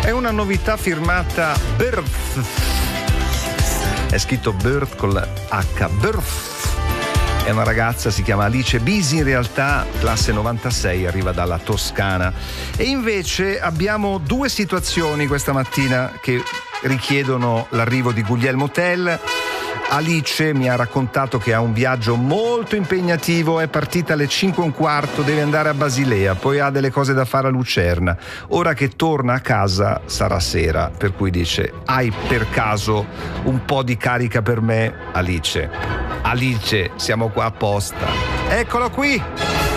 È una novità firmata Birth. È scritto Birth con la H. Birth. È una ragazza, si chiama Alice Bisi, in realtà classe 96, arriva dalla Toscana. E invece abbiamo due situazioni questa mattina che richiedono l'arrivo di Guglielmo Tell. Alice mi ha raccontato che ha un viaggio molto impegnativo, è partita alle 5:15, deve andare a Basilea, poi ha delle cose da fare a Lucerna. Ora che torna a casa sarà sera, per cui dice: hai per caso un po' di carica per me, Alice? Alice, siamo qua apposta. Eccolo qui!